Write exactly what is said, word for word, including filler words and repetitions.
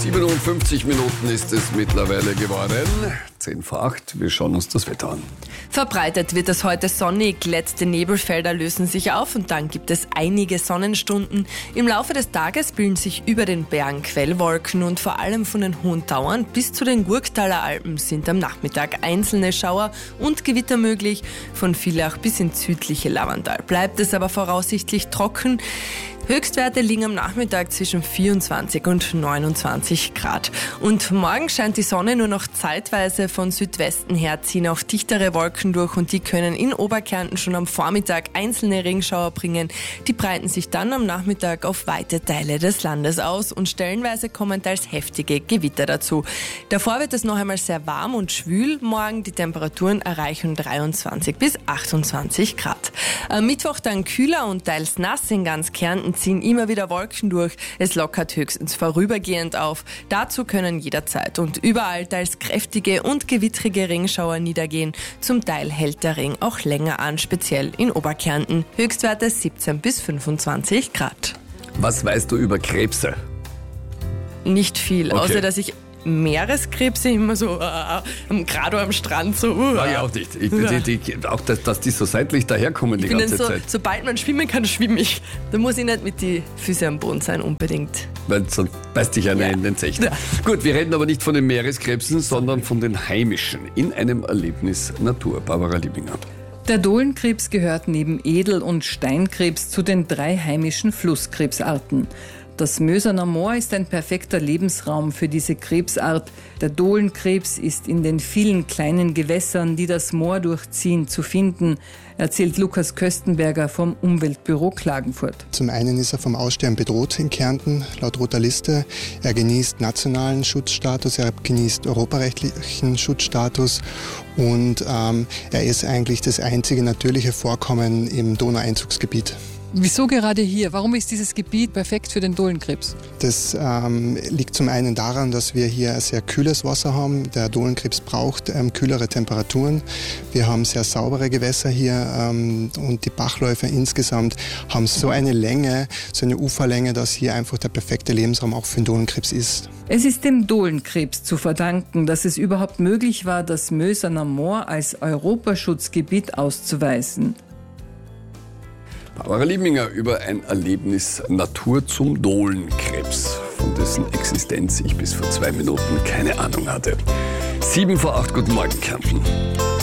siebenundfünfzig Minuten ist es mittlerweile geworden. zehn vor acht, wir schauen uns das Wetter an. Verbreitet wird es heute sonnig, letzte Nebelfelder lösen sich auf und dann gibt es einige Sonnenstunden. Im Laufe des Tages bilden sich über den Bergen Quellwolken und vor allem von den hohen Tauern bis zu den Gurktaler Alpen sind am Nachmittag einzelne Schauer und Gewitter möglich. Von Villach bis ins südliche Lavandal bleibt es aber voraussichtlich trocken. Höchstwerte liegen am Nachmittag zwischen vierundzwanzig und neunundzwanzig Grad. Und morgen scheint die Sonne nur noch zeitweise von Südwesten her, ziehen auch dichtere Wolken durch und die können in Oberkärnten schon am Vormittag einzelne Regenschauer bringen. Die breiten sich dann am Nachmittag auf weite Teile des Landes aus und stellenweise kommen teils heftige Gewitter dazu. Davor wird es noch einmal sehr warm und schwül. Morgen die Temperaturen erreichen dreiundzwanzig bis achtundzwanzig Grad. Am Mittwoch dann kühler und teils nass in ganz Kärnten ziehen immer wieder Wolken durch. Es lockert höchstens vorübergehend auf. Dazu können jederzeit und überall teils kräftige und gewittrige Regenschauer niedergehen. Zum Teil hält der Regen auch länger an, speziell in Oberkärnten. Höchstwerte siebzehn bis fünfundzwanzig Grad. Was weißt du über Krebse? Nicht viel, Okay. außer dass ich Meereskrebse immer so äh, gerade am Strand so. Uh, Sag ich auch nicht. Ich, die, die, auch, dass, dass die so seitlich daherkommen die Ich bin ganze dann so, Zeit. sobald man schwimmen kann, schwimme ich. Da muss ich nicht mit den Füßen am Boden sein, unbedingt. Weil sonst beißt dich einer Ja. in den Zecht. Ja. Gut, wir reden aber nicht von den Meereskrebsen, sondern von den heimischen. In einem Erlebnis Natur. Barbara Liebinger. Der Dohlenkrebs gehört neben Edel- und Steinkrebs zu den drei heimischen Flusskrebsarten. Das Möserner Moor ist ein perfekter Lebensraum für diese Krebsart. Der Dohlenkrebs ist in den vielen kleinen Gewässern, die das Moor durchziehen, zu finden, erzählt Lukas Köstenberger vom Umweltbüro Klagenfurt. Zum einen ist er vom Aussterben bedroht in Kärnten, laut Roter Liste. Er genießt nationalen Schutzstatus, er genießt europarechtlichen Schutzstatus und ähm, er ist eigentlich das einzige natürliche Vorkommen im Donaueinzugsgebiet. Wieso gerade hier? Warum ist dieses Gebiet perfekt für den Dohlenkrebs? Das ähm, liegt zum einen daran, dass wir hier sehr kühles Wasser haben. Der Dohlenkrebs braucht ähm, kühlere Temperaturen. Wir haben sehr saubere Gewässer hier ähm, und die Bachläufe insgesamt haben so eine Länge, so eine Uferlänge, dass hier einfach der perfekte Lebensraum auch für den Dohlenkrebs ist. Es ist dem Dohlenkrebs zu verdanken, dass es überhaupt möglich war, das Möserner Moor als Europaschutzgebiet auszuweisen. Barbara Liebinger über ein Erlebnis Natur zum Dohlenkrebs, von dessen Existenz ich bis vor zwei Minuten keine Ahnung hatte. Sieben vor acht, guten Morgen, Kärnten.